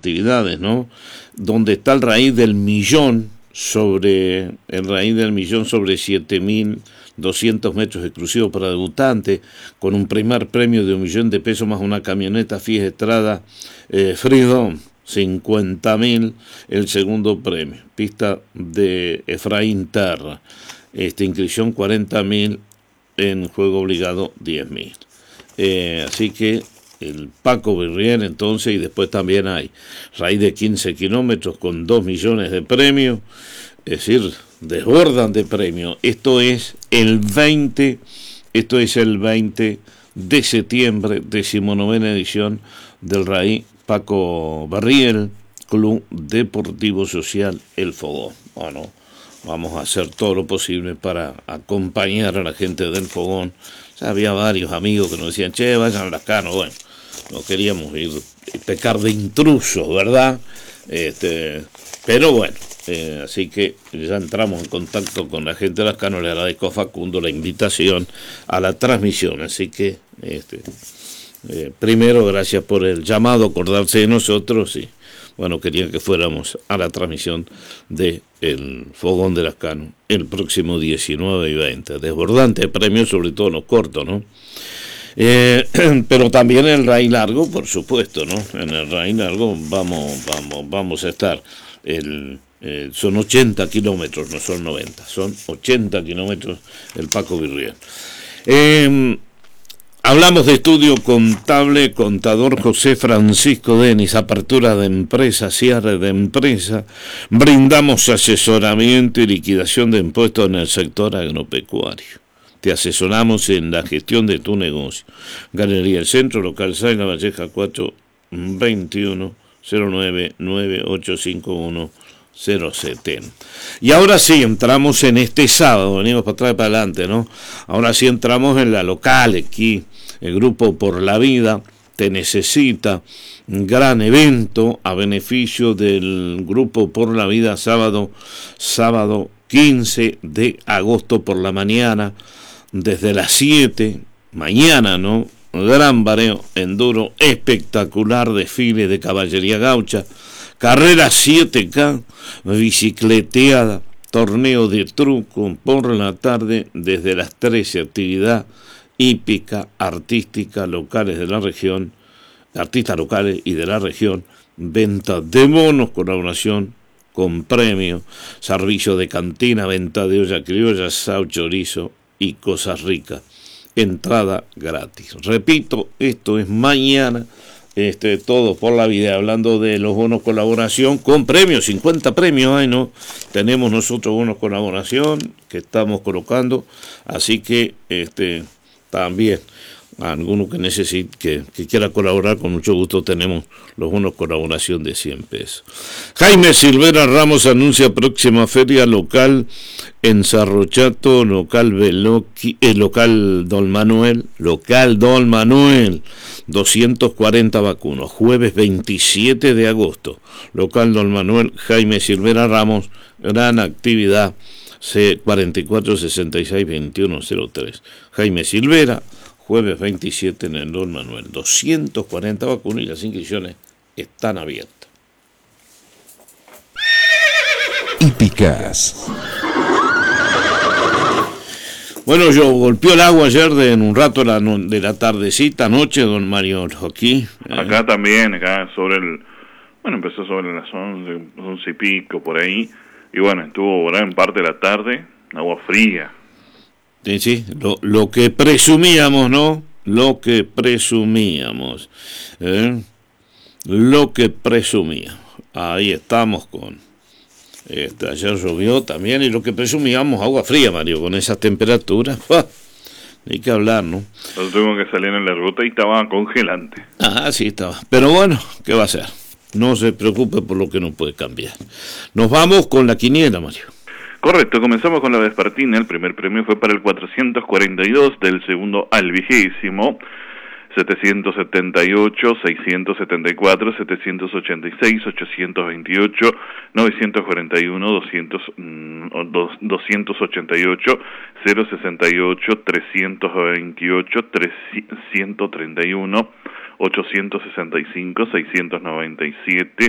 actividades, ¿no? Donde está el raíz del millón sobre 7.200 metros exclusivos para debutantes, con un primer premio de $1.000.000 más una camioneta Fiat Strada Freedom, 50.000 el segundo premio, pista de Efraín Terra, inscripción 40.000, en juego obligado 10.000. Así que el Paco Birriel entonces, y después también hay raíz de 15 kilómetros con 2 millones de premios, es decir, desbordan de premios. Esto es el 20 de septiembre, 19ª edición del raíz Paco Birriel, Club Deportivo Social El Fogón. Bueno, vamos a hacer todo lo posible para acompañar a la gente del Fogón. Ya había varios amigos que nos decían, che, vayan a las Canos. Bueno, no queríamos ir pecar de intrusos, ¿verdad? Pero bueno, así que ya entramos en contacto con la gente de las Canos. Le agradezco a Facundo la invitación a la transmisión. Así que, primero, gracias por el llamado, acordarse de nosotros, y bueno, quería que fuéramos a la transmisión de el Fogón de las Canos el próximo 19 y 20. Desbordante premio, sobre todo los cortos, ¿no? Pero también el raíz largo, por supuesto, ¿no? En el raíz largo vamos a estar. Son 80 kilómetros, no son 90, son 80 kilómetros el Paco Birriel. Hablamos de estudio contable, contador José Francisco Denis, apertura de empresa, cierre de empresa, brindamos asesoramiento y liquidación de impuestos en el sector agropecuario. Te asesoramos en la gestión de tu negocio. Galería El Centro, local 6, La Valleja 421 09 9851 070. Y ahora sí, entramos en este sábado, venimos para atrás y para adelante, ¿no? Ahora sí entramos en la local, aquí, el Grupo Por la Vida te necesita, un gran evento a beneficio del Grupo Por la Vida, sábado 15 de agosto por la mañana, desde las 7, mañana, ¿no? Gran bareo, enduro, espectacular desfile de caballería gaucha, carrera 7K, bicicleteada, torneo de truco por la tarde desde las 13, actividad hípica, artística, locales de la región, artistas locales y de la región, venta de bonos, colaboración con premio, servicio de cantina, venta de olla criolla, asado, chorizo y cosas ricas, entrada gratis. Repito, esto es mañana. Todo por la vida, hablando de los bonos colaboración con premios, 50 premios hay, ¿no? Tenemos nosotros bonos colaboración que estamos colocando, así que también alguno que necesite, que quiera colaborar, con mucho gusto tenemos los bonos colaboración de 100 pesos. Jaime Silvera Ramos anuncia próxima feria local en Cerro Chato, local Don Manuel, 240 vacunos, jueves 27 de agosto, local Don Manuel, Jaime Silvera Ramos, gran actividad, C44 66 21 03, Jaime Silvera, jueves 27 en el Don Manuel, 240 vacunas y las inscripciones están abiertas. Hípicas. Bueno, yo golpeó el agua ayer en un rato de la tardecita, noche, don Mario Joaquín. Acá también, empezó sobre las 11 y pico por ahí, y bueno, estuvo gran parte de la tarde, agua fría. Sí, lo que presumíamos, ¿no? Lo que presumíamos. Ahí estamos con... ayer llovió también, y lo que presumíamos, agua fría, Mario, con esas temperaturas. Hay que hablar, ¿no? Nosotros tuvimos que salir en la ruta y estaba congelante. Sí estaba. Pero bueno, ¿qué va a hacer? No se preocupe por lo que no puede cambiar. Nos vamos con la quiniela, Mario. Correcto, comenzamos con la vespertina. El primer premio fue para el 442, del segundo al 20º, 778, 674, 786, 828, 941, 288, 068, 328, 331, 865, 697,